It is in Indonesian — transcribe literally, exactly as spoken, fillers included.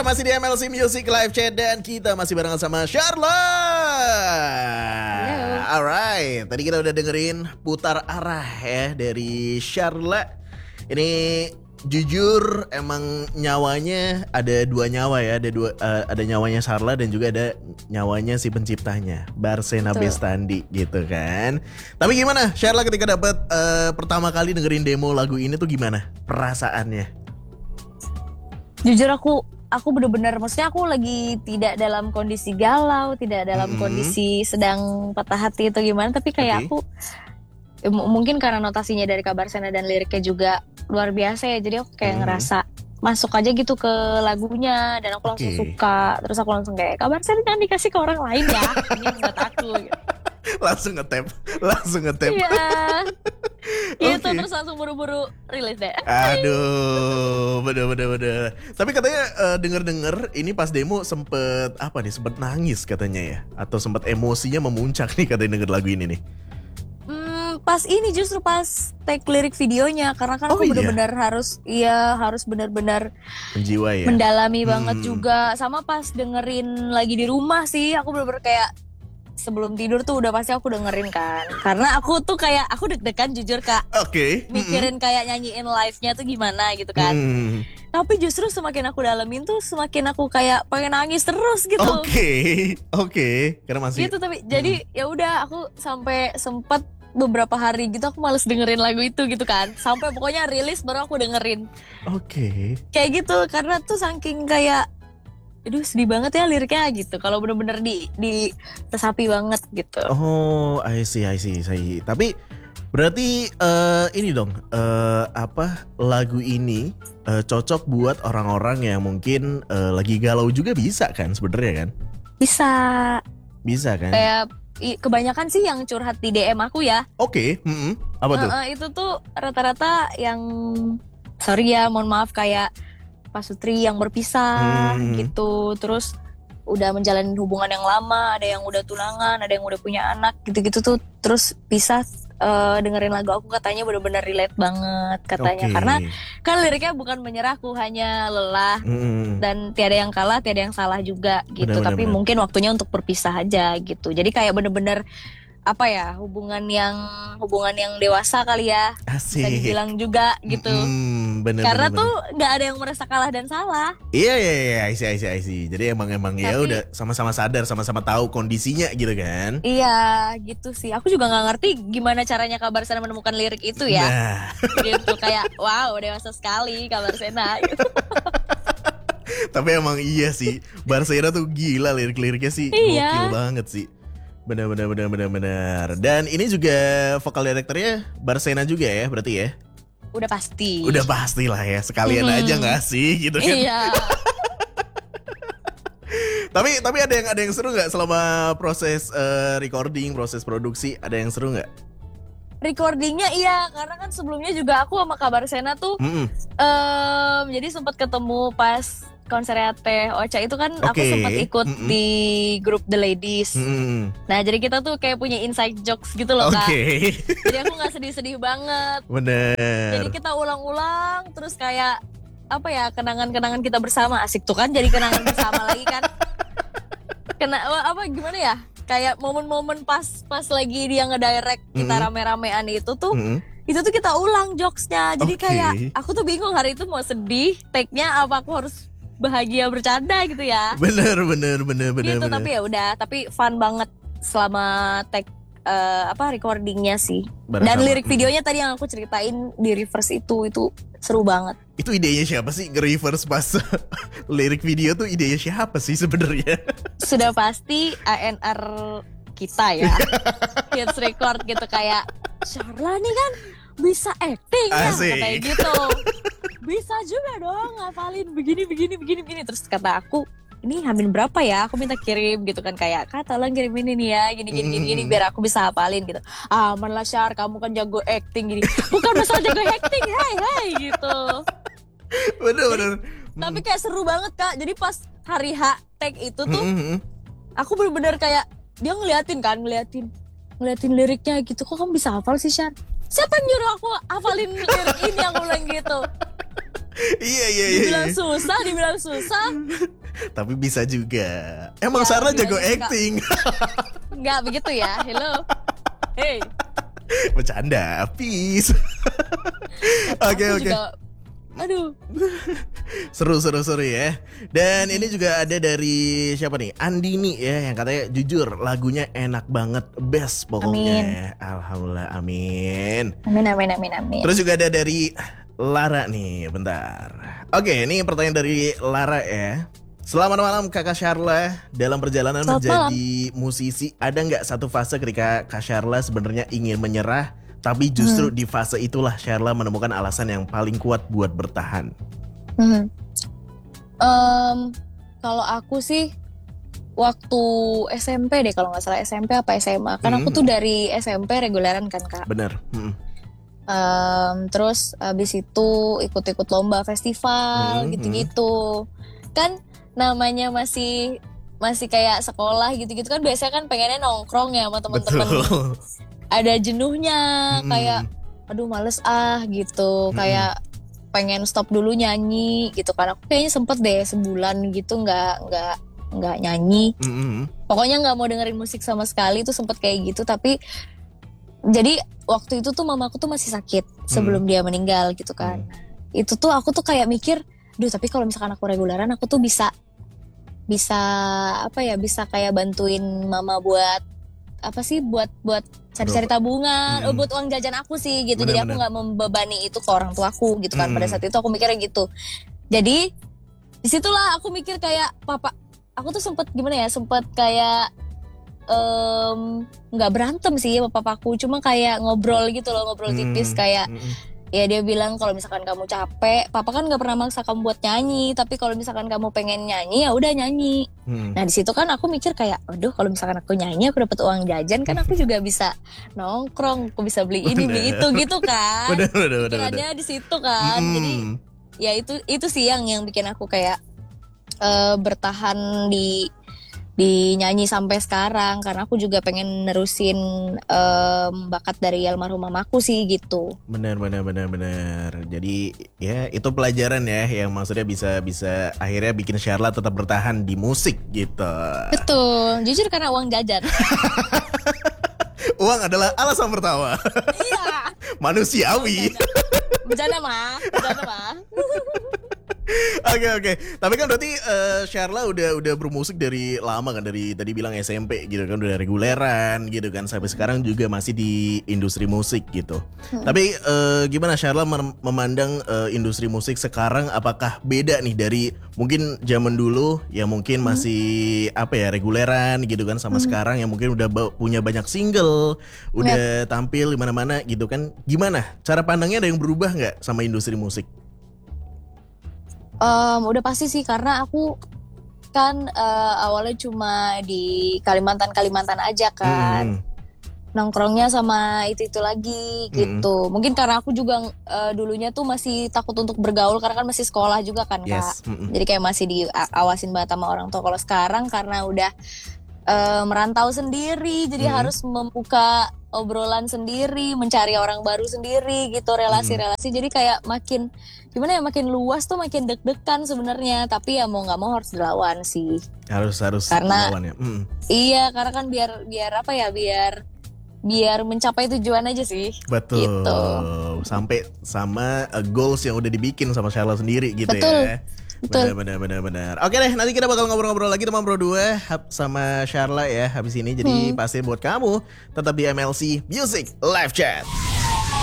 masih di M L C Music Live Chat dan kita masih bareng sama Charlotte. Alright, tadi kita udah dengerin Putar Arah ya dari Charlotte. Ini jujur emang nyawanya ada dua nyawa ya, ada dua uh, ada nyawanya Charlotte dan juga ada nyawanya si penciptanya Barsena Bestandi gitu kan. Tapi gimana Charlotte ketika dapat uh, pertama kali dengerin demo lagu ini tuh gimana perasaannya? Jujur aku aku bener-bener, maksudnya aku lagi tidak dalam kondisi galau, tidak dalam mm-hmm. kondisi sedang patah hati atau gimana, tapi kayak okay. aku ya, m- mungkin karena notasinya dari Kabarsena dan liriknya juga luar biasa ya, jadi aku kayak mm-hmm. ngerasa masuk aja gitu ke lagunya dan aku langsung okay. suka, terus aku langsung kayak Kabarsena jangan dikasih ke orang lain ya, ini buat aku gitu. Langsung nge-tap, langsung nge-tap. Iya. Gitu okay. terus langsung buru-buru rilis deh. Aduh, bener-bener. Tapi katanya uh, denger-denger ini pas demo sempet apa nih, sempet nangis katanya ya, atau sempet emosinya memuncak nih katanya denger lagu ini nih. Hmm, pas ini justru pas take lirik videonya, karena kan oh, aku iya? bener-bener harus, iya harus bener-bener menjiwa ya, mendalami hmm. banget juga. Sama pas dengerin lagi di rumah sih, aku bener-bener kayak sebelum tidur tuh udah pasti aku dengerin kan, karena aku tuh kayak aku deg-degan jujur Kak. Oke. Okay. Mikirin mm-hmm. kayak nyanyiin live-nya tuh gimana gitu kan. Mm. Tapi justru semakin aku dalemin tuh semakin aku kayak pengen nangis terus gitu. Oke, okay. oke. Okay. Karena masih. Gitu tapi mm. jadi ya udah aku sampai sempet beberapa hari gitu aku males dengerin lagu itu gitu kan. Sampai pokoknya rilis baru aku dengerin. Oke. Okay. Kayak gitu karena tuh saking kayak aduh sedih banget ya liriknya gitu. Kalau bener-bener di di resapi banget gitu. Oh, I see, I see, I see. Tapi berarti uh, ini dong, uh, apa lagu ini uh, cocok buat orang-orang yang mungkin uh, lagi galau juga bisa kan sebenarnya kan? Bisa. Bisa kan? Kayak kebanyakan sih yang curhat di D M aku ya. Oke, okay. mm-hmm. Apa tuh? Uh, uh, itu tuh rata-rata yang sorry ya, mohon maaf kayak Pak Sutri yang berpisah hmm. gitu, terus udah menjalani hubungan yang lama, ada yang udah tunangan, ada yang udah punya anak gitu-gitu tuh, terus pisah uh, dengerin lagu aku katanya benar-benar relate banget katanya, okay. karena kan liriknya bukan menyerahku hanya lelah hmm. dan tiada yang kalah, tiada yang salah juga gitu, bener, tapi bener, mungkin bener. waktunya untuk berpisah aja gitu, jadi kayak bener-bener apa ya hubungan yang hubungan yang dewasa kali ya. Asik. Bisa dibilang juga gitu. Mm, bener, karena bener, tuh nggak ada yang merasa kalah dan salah. Iya iya iya, I see, I see, I see. Jadi emang emang Tapi, ya udah sama-sama sadar, sama-sama tahu kondisinya gitu kan. Iya gitu sih. Aku juga nggak ngerti gimana caranya Kabarsena menemukan lirik itu ya. Nah. Gitu kayak wow dewasa sekali Kabarsena. Gitu. Tapi emang iya sih, Barsena tuh gila lirik-liriknya sih, iya. Gokil banget sih. Benar benar benar benar benar. Dan ini juga vokal direkturnya Barsena juga ya, berarti ya? Udah pasti. Udah pasti lah ya, sekalian hmm. aja nggak sih, gitu kan? Iya. tapi tapi ada yang ada yang seru nggak selama proses uh, recording, proses produksi, ada yang seru nggak? Recordingnya iya, karena kan sebelumnya juga aku sama Kabarsena tuh, mm-hmm. um, jadi sempat ketemu pas konsernya Teh Ocha itu kan okay. aku sempat ikut mm-hmm. di grup The Ladies. Mm-hmm. Nah jadi kita tuh kayak punya inside jokes gitu loh okay. Kak. Jadi aku nggak sedih-sedih banget. Bener. Jadi kita ulang-ulang terus kayak apa ya kenangan-kenangan kita bersama asik tuh kan jadi kenangan bersama lagi kan. Kena apa gimana ya? Kayak momen-momen pas pas lagi dia ngedirect kita mm-hmm. rame-ramean itu tuh. Mm-hmm. Itu tuh kita ulang jokesnya. Jadi okay. kayak aku tuh bingung hari itu mau sedih, take-nya apa aku harus bahagia bercanda gitu ya. Bener bener bener bener. Gitu bener. Tapi ya udah, tapi fun banget selama take uh, apa recordingnya sih. Bersama. Dan lirik videonya tadi yang aku ceritain di reverse itu itu seru banget. Itu idenya siapa sih nge-reverse pas lirik video tuh idenya siapa sih sebenarnya? Sudah pasti A N R kita ya. Hits record gitu kayak Charla nih kan bisa acting ya katanya gitu. Bisa juga dong ngafalin begini begini begini begini terus kata aku ini hamil berapa ya aku minta kirim gitu kan kayak Kak tolong kirim ini nih ya gini gini gini, gini biar aku bisa hafalin gitu. Aman lah Syar kamu kan jago acting gini. Bukan masalah jago acting hai hai gitu. Bener bener. Tapi kayak seru banget Kak. Jadi pas hari H tag itu tuh aku bener-bener kayak dia ngeliatin kan ngeliatin ngeliatin liriknya gitu kok kamu bisa hafal sih Syar. Siapa yang nyuruh aku hafalin lirik ini aku bilang gitu. Iya iya iya. Dibilang susah, dibilang susah. Tapi bisa juga. Emang Ya, Sharla bilangnya jago suka. acting. Enggak begitu ya. Hello. Hey. Bercanda, peace. Oke Aku oke. juga- Aduh. Seru seru seru ya. Dan ini juga ada dari siapa nih? Andini ya yang katanya jujur lagunya enak banget, best pokoknya. Alhamdulillah, amin. Amin amin amin amin. Terus juga ada dari Lara nih, bentar. Oke, ini pertanyaan dari Lara ya. Selamat malam Kakak Sharla. Dalam perjalanan Selamat menjadi musisi, ada nggak satu fase ketika Kak Sharla sebenarnya ingin menyerah, tapi justru Hmm. di fase itulah Sharla menemukan alasan yang paling kuat buat bertahan? Hmm. Em, kalau aku sih waktu S M P deh kalau nggak salah S M P apa S M A. Kan aku Hmm. tuh dari S M P reguleran kan Kak. Bener. Mm-mm. Em, terus abis itu ikut-ikut lomba festival Hmm, gitu-gitu. Kan namanya masih masih kayak sekolah gitu-gitu kan biasanya kan pengennya nongkrong ya sama teman-teman. Betul. Ada jenuhnya Mm-mm. kayak aduh males ah gitu. Mm-mm. Kayak pengen stop dulu nyanyi gitu kan. Aku kayaknya sempet deh sebulan gitu nggak nggak nggak nyanyi. Mm-mm. Pokoknya nggak mau dengerin musik sama sekali tuh sempet kayak gitu. Tapi jadi waktu itu tuh mamaku tuh masih sakit sebelum dia meninggal gitu kan. Itu tuh aku tuh kayak mikir, duh tapi kalau misalkan aku reguleran aku tuh bisa bisa apa ya bisa kayak bantuin mama buat apa sih buat buat cari-cari tabungan, Hmm. oh, buat uang jajan aku sih gitu. Jadi aku Bener-bener. nggak membebani itu ke orang tuaku gitu kan. Hmm. Pada saat itu aku mikirnya gitu. Jadi disitulah aku mikir kayak papa, aku tuh sempet gimana ya, sempet kayak em, nggak berantem sih sama papaku, cuma kayak ngobrol gitu loh, ngobrol tipis Hmm. kayak Mm-mm. ya dia bilang kalau misalkan kamu capek, papa kan nggak pernah maksa kamu buat nyanyi, tapi kalau misalkan kamu pengen nyanyi ya udah nyanyi. Hmm. Nah di situ kan aku mikir kayak, aduh kalau misalkan aku nyanyi aku dapat uang jajan kan aku juga bisa nongkrong, aku bisa beli ini beli itu gitu kan. Bener bener bener. bener. Pikirannya di situ kan. Jadi Mm-mm. ya itu itu sih yang yang bikin aku kayak eh, bertahan di di nyanyi sampai sekarang karena aku juga pengen nerusin em, bakat dari almarhum mamaku sih gitu. Benar benar benar benar. Jadi ya itu pelajaran ya yang maksudnya bisa bisa akhirnya bikin Sharla tetap bertahan di musik gitu. Betul, jujur karena uang jajan. Uang adalah alasan pertama. Iya. Manusiawi. Bercanda mah, bercanda mah. Oke oke. Tapi kan berarti eh, Sharla udah udah bermusik dari lama kan, dari tadi bilang S M P gitu kan, udah reguleran gitu kan, sampai sekarang juga masih di industri musik gitu. Hmm. Tapi eh, gimana Sharla mem- memandang eh, industri musik sekarang? Apakah beda nih dari mungkin zaman dulu yang mungkin masih apa ya reguleran gitu kan, sama Hmm. sekarang yang mungkin udah ba- punya banyak single, udah tampil di mana-mana gitu kan? Gimana? Cara pandangnya ada yang berubah nggak sama industri musik? Em, udah pasti sih karena aku kan eh, awalnya cuma di Kalimantan Kalimantan aja kan. Hmm. Nongkrongnya sama itu-itu lagi gitu. Mungkin karena aku juga eh, dulunya tuh masih takut untuk bergaul karena kan masih sekolah juga kan Kak. Yes. Mm-mm. Jadi kayak masih diawasin banget sama orang tua. Kalau sekarang karena udah eh, merantau sendiri, jadi Mhm. harus membuka obrolan sendiri, mencari orang baru sendiri gitu, relasi-relasi. Jadi kayak makin gimana ya, makin luas tuh makin deg-degan sebenarnya. Tapi ya mau nggak mau harus dilawan sih. Harus harus Karena- lawan ya. Mm. Iya, karena kan biar biar apa ya, biar biar mencapai tujuan aja sih. Betul. Gitu. Sampai sama uh, goals yang udah dibikin sama Sharla sendiri gitu Betul. ya. Betul. Benar, benar, benar, benar. Oke deh, nanti kita bakal ngobrol-ngobrol lagi teman Pro dua hab- sama Sharla ya habis ini. Jadi Hmm. pasti buat kamu tetap di M L C Music Live Chat.